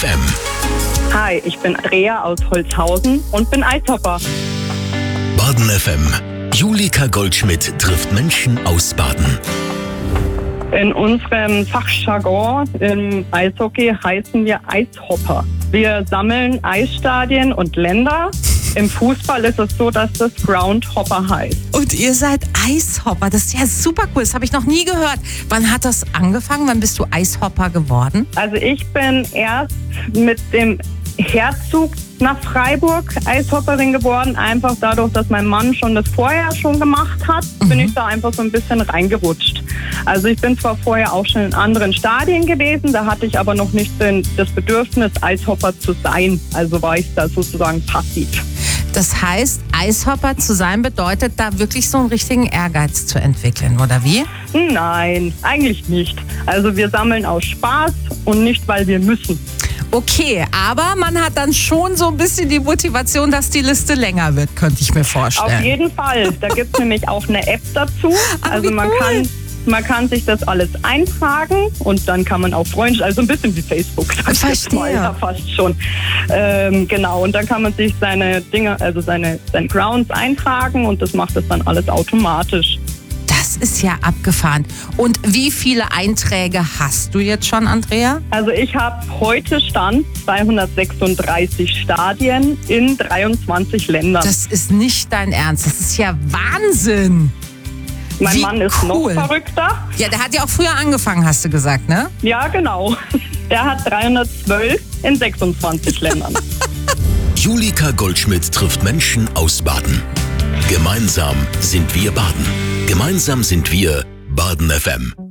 FM. Hi, ich bin Andrea aus Holzhausen und bin Eishopper. Baden FM. Julika Goldschmidt trifft Menschen aus Baden. In unserem Fachjargon im Eishockey heißen wir Eishopper. Wir sammeln Eisstadien und Länder. Im Fußball ist es so, dass das Groundhopper heißt. Und ihr seid Eishopper, das ist ja super cool, das habe ich noch nie gehört. Wann hat das angefangen? Wann bist du Eishopper geworden? Also ich bin erst mit dem Herzog nach Freiburg Eishopperin geworden, einfach dadurch, dass mein Mann das vorher schon gemacht hat, bin ich da einfach so ein bisschen reingerutscht. Also ich bin zwar vorher auch schon in anderen Stadien gewesen, da hatte ich aber noch nicht das Bedürfnis, Eishopper zu sein. Also war ich da sozusagen passiv. Das heißt, Eishopper zu sein bedeutet, da wirklich so einen richtigen Ehrgeiz zu entwickeln, oder wie? Nein, eigentlich nicht. Also wir sammeln aus Spaß und nicht, weil wir müssen. Okay, aber man hat dann schon so ein bisschen die Motivation, dass die Liste länger wird, könnte ich mir vorstellen. Auf jeden Fall. Da gibt es nämlich auch eine App dazu. Also man kann sich das alles eintragen und dann kann man auch Freunde, also ein bisschen wie Facebook, sag ich jetzt mal, ja, fast schon. Genau, und dann kann man sich seine Dinge, also seine Grounds eintragen und das macht das dann alles automatisch. Das ist ja abgefahren. Und wie viele Einträge hast du jetzt schon, Andrea? Also ich habe heute Stand 236 Stadien in 23 Ländern. Das ist nicht dein Ernst, das ist ja Wahnsinn. Mein Mann ist cool. noch verrückter. Ja, der hat ja auch früher angefangen, hast du gesagt, ne? Ja, genau. Der hat 312 in 26 Ländern. Julika Goldschmidt trifft Menschen aus Baden. Gemeinsam sind wir Baden. Gemeinsam sind wir Baden FM.